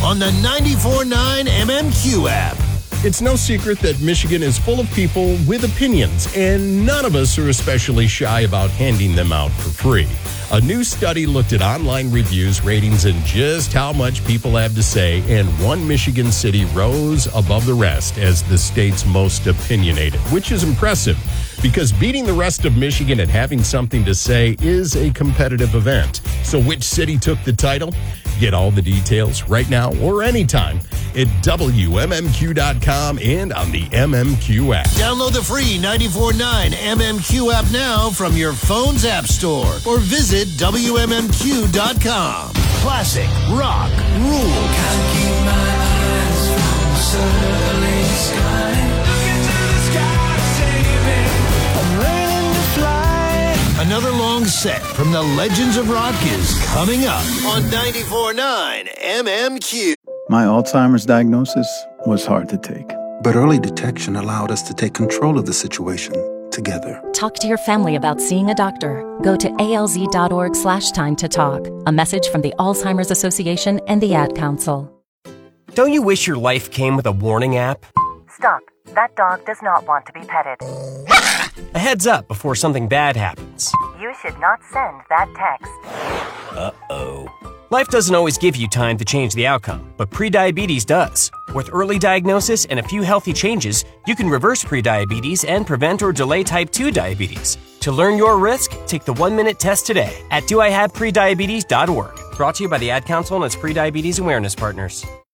on the 94.9 MMQ app. It's no secret that Michigan is full of people with opinions, and none of us are especially shy about handing them out for free. A new study looked at online reviews, ratings, and just how much people have to say, and one Michigan city rose above the rest as the state's most opinionated, which is impressive because beating the rest of Michigan at having something to say is a competitive event. So which city took the title? Get all the details right now or anytime at WMMQ.com and on the MMQ app. Download the free 94.9 MMQ app now from your phone's app store or visit WMMQ.com. Classic rock rules. Can't keep my eyes from the early sky. Look into the sky, save me. I'm learning to fly. Another long set from the Legends of Rock is coming up on 94.9 MMQ. My Alzheimer's diagnosis was hard to take. But early detection allowed us to take control of the situation together. Talk to your family about seeing a doctor. Go to alz.org/time to talk. A message from the Alzheimer's Association and the Ad Council. Don't you wish your life came with a warning app? Stop. That dog does not want to be petted. A heads up before something bad happens. You should not send that text. Uh-oh. Life doesn't always give you time to change the outcome, but prediabetes does. With early diagnosis and a few healthy changes, you can reverse prediabetes and prevent or delay type 2 diabetes. To learn your risk, take the 1-minute test today at doihaveprediabetes.org. Brought to you by the Ad Council and its prediabetes awareness partners.